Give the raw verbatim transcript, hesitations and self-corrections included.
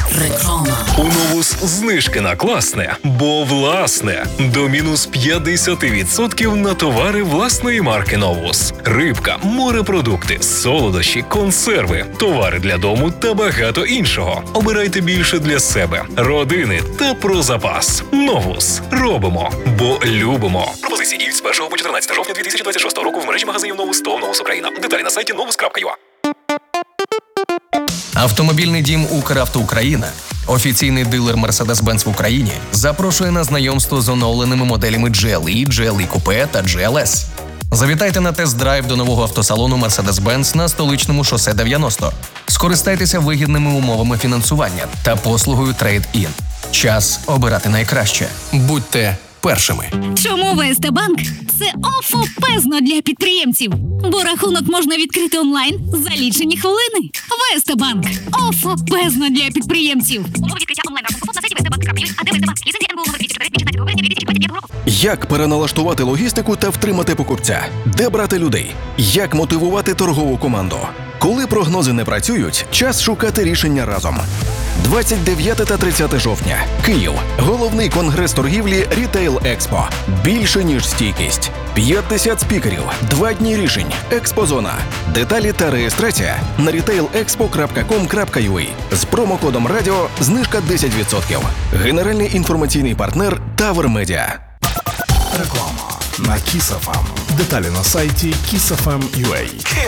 Реклама. У Новус знижки на класне, бо власне. До мінус п'ятдесят відсотків на товари власної марки Новус. Рибка, морепродукти, солодощі, консерви, товари для дому та багато іншого. Обирайте більше для себе, родини та про запас. Новус. Робимо, бо любимо. Пропозиції діють з першого по чотирнадцяте жовтня дві тисячі двадцять шостого року в мережі магазинів Новус та Новус Україна. Деталі на сайті новус крапка ю а. Автомобільний дім «Укравто Україна», офіційний дилер Mercedes-Benz в Україні, запрошує на знайомство з оновленими моделями джі ел і, джі ел і Coupe та джі ел ес. Завітайте на тест-драйв до нового автосалону Mercedes-Benz на Столичному шосе дев'яносто. Скористайтеся вигідними умовами фінансування та послугою трейд-ін. Час обирати найкраще. Будьте першими. Чому ВСТ Банк – це офопезно для підприємців? Бо рахунок можна відкрити онлайн за лічені хвилини. ВСТ Банк – офопезно для підприємців. Умови відкриття онлайн-рахунку на сайті вестбанк крапка ю а, АД ВСТ Банк. Ліцензія ен бе у номер двісті чотири від шістнадцятого грудня дві тисячі двадцять п'ятого року. Як переналаштувати логістику та втримати покупця? Де брати людей? Як мотивувати торгову команду? Коли прогнози не працюють, час шукати рішення разом. двадцять дев'яте та тридцяте жовтня. Київ. Головний конгрес торгівлі Retail Expo. Більше, ніж стійкість. п'ятдесят спікерів. Два дні рішень. Експозона. Деталі та реєстрація на рітейл експо крапка ком крапка ю а. З промокодом радіо знижка десять відсотків. Генеральний інформаційний партнер Тавер Медіа. Реклама на Kiss еф ем. Деталі на сайті кіс еф ем крапка ю а.